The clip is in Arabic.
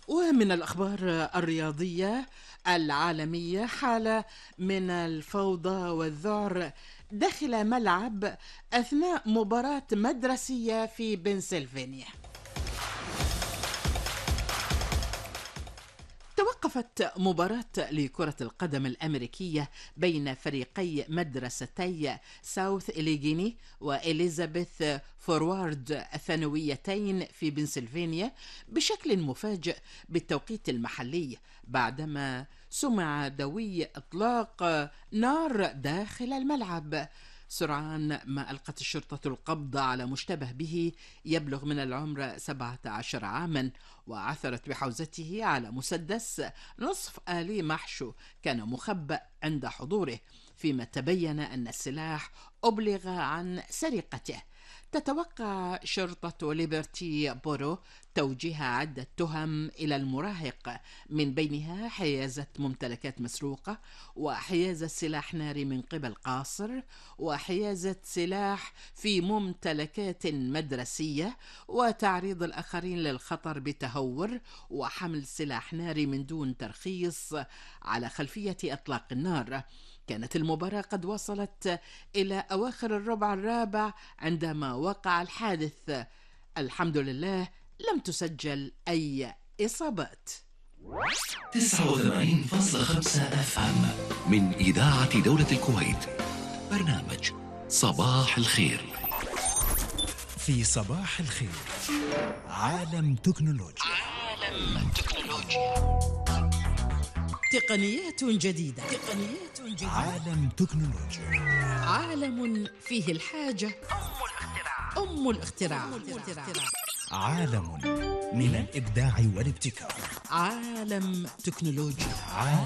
ومن الأخبار الرياضية العالمية، حالة من الفوضى والذعر داخل ملعب أثناء مباراة مدرسية في بنسلفانيا. توقفت مباراة لكرة القدم الأمريكية بين فريقي مدرستي ساوث إليغيني وإليزابيث فوروارد الثانويتين في بنسلفانيا بشكل مفاجئ بالتوقيت المحلي، بعدما سمع دوي إطلاق نار داخل الملعب. سرعان ما ألقت الشرطة القبض على مشتبه به يبلغ من العمر 17 عاما، وعثرت بحوزته على مسدس نصف آلي محشو كان مخبأ عند حضوره، فيما تبين أن السلاح أبلغ عن سرقته. تتوقع شرطة ليبرتي بورو توجيه عدة تهم إلى المراهق، من بينها حيازة ممتلكات مسروقة، وحيازة سلاح ناري من قبل قاصر، وحيازة سلاح في ممتلكات مدرسية، وتعريض الآخرين للخطر بتهور، وحمل سلاح ناري من دون ترخيص على خلفية إطلاق النار. كانت المباراة قد وصلت إلى أواخر الربع الرابع عندما وقع الحادث. الحمد لله لم تسجل أي إصابات. 89.5 FM من إذاعة دولة الكويت. برنامج صباح الخير. في صباح الخير عالم تكنولوجيا. تقنيات جديدة. عالم تكنولوجيا. عالم فيه الحاجة أم الاختراع. عالم من الإبداع والابتكار. عالم تكنولوجيا. عالم